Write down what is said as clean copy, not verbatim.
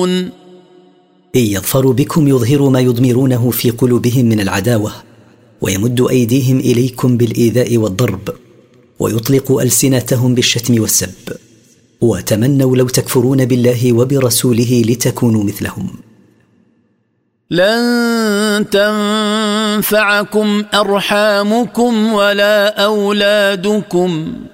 إن يظفروا بكم يظهروا ما يضمرونه في قلوبهم من العداوة، ويمد أيديهم إليكم بالإيذاء والضرب، ويطلق ألسنتهم بالشتم والسب، وتمنوا لو تكفرون بالله وبرسوله لتكونوا مثلهم. لن تنفعكم أرحامكم ولا أولادكم